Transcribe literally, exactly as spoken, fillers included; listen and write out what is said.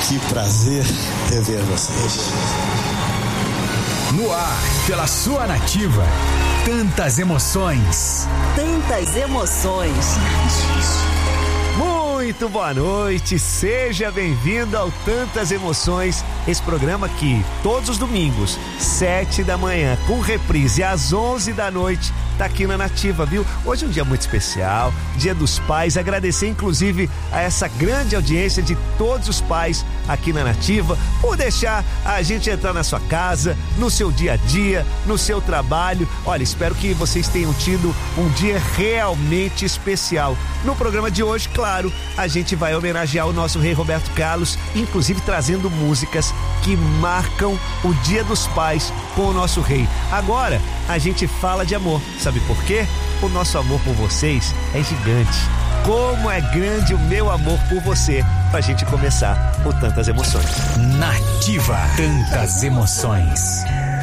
Que prazer rever vocês. No ar, pela sua Nativa. Tantas emoções. Tantas emoções. Muito boa noite, seja bem-vindo ao Tantas Emoções, esse programa que todos os domingos, sete da manhã, com reprise às onze da noite, tá aqui na Nativa, viu? Hoje é um dia muito especial, Dia dos Pais, agradecer inclusive a essa grande audiência de todos os pais aqui na Nativa, por deixar a gente entrar na sua casa, no seu dia a dia, no seu trabalho. Olha, espero que vocês tenham tido um dia realmente especial. No programa de hoje, claro, a gente vai homenagear o nosso rei Roberto Carlos, inclusive trazendo músicas que marcam o Dia dos Pais com o nosso rei. Agora, a gente fala de amor. Sabe por quê? O nosso amor por vocês é gigante. Como é grande o meu amor por você, pra gente começar o Tantas Emoções. Nativa, tantas emoções.